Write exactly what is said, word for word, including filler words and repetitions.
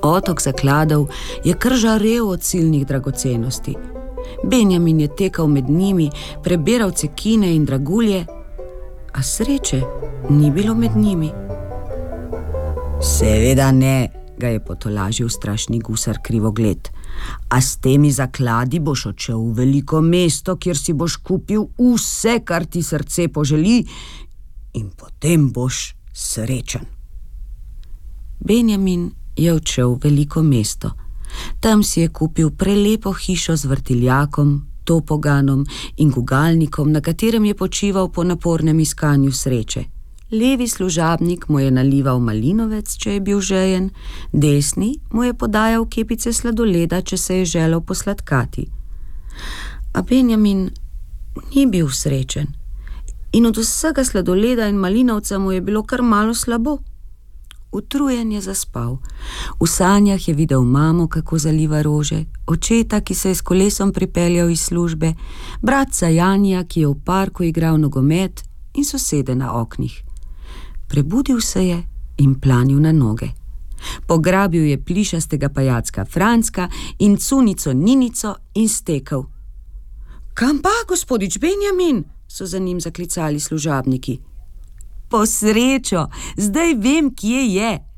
Otok zakladov je kar žarel od silnih dragocenosti. Benjamin je tekal med njimi, prebiral cekine in dragulje, a sreče ni bilo med njimi. Seveda ne, ga je potolažil strašni gusar Krivogled. A s temi zakladi boš odšel v veliko mesto, kjer si boš kupil vse, kar ti srce poželi, in potem boš srečen. Benjamin je odšel v veliko mesto. Tam si je kupil prelepo hišo z vrtiljakom, topoganom in gugalnikom, na katerem je počival po napornem iskanju sreče. Levi služabnik mu je nalival malinovec, če je bil žejen, desni mu je podajal kepice sladoleda, če se je želel posladkati. A Benjamin ni bil srečen in od vsega sladoleda in malinovca mu je bilo kar malo slabo. Utrujen je zaspal. V sanjah je videl mamo, kako zaliva rože, očeta, ki se je s kolesom pripeljal iz službe, bratca Janija, ki je v parku igral nogomet, in sosede na oknih. Prebudil se je in planil na noge. Pograbil je plišastega pajacka Francka in cunico Ninico in stekel. Kam pa, gospodič Benjamin? So za njim zaklicali služabniki. Po srečo, zdaj vem, kje je,